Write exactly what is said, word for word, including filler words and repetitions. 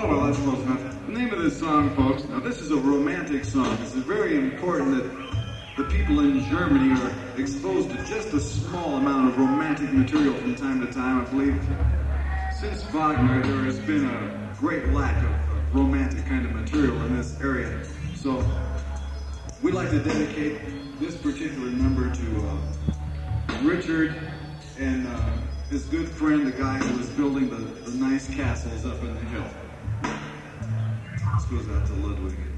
Oh, well, that's close enough. The name of this song, folks, now this is a romantic song. This is very important that the people in Germany are exposed to just a small amount of romantic material from time to time. I believe since Wagner, there has been a great lack of romantic kind of material in this area. So we'd like to dedicate this particular number to uh, Richard and uh, his good friend, the guy who was building the, the nice castles up in the hill. This goes out to Ludwig.